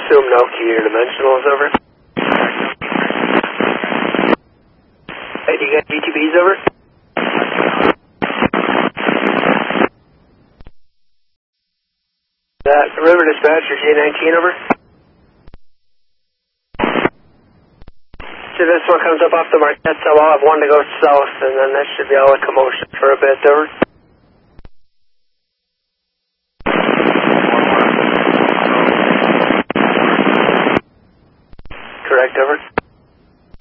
assume no key or dimensionals, over. Hey, do you got GTBs, over? River Dispatcher, J19, over. So this one comes up off the Marquette, so I'll have one to go south, and then that should be all a commotion for a bit, over. Correct, over.